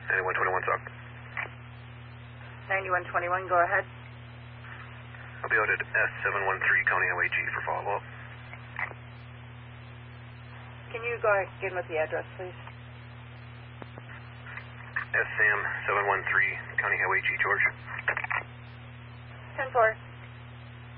9121 Sock. 9121, go ahead. I'll be out at S713 County Highway G for follow-up. Can you go again with the address, please? SAM 713 County Highway G, George. 10-4.